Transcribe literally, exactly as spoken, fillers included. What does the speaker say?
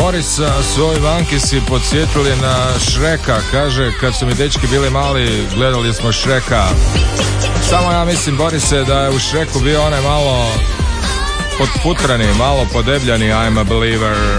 Borisa su ovi vankisi podsjetili na Šreka. Kaže, kad su mi dečki bili mali, gledali smo Šreka. Samo ja mislim, Borise, da je u Šreku bio onaj malo potputrani, malo podebljani I'm a believer.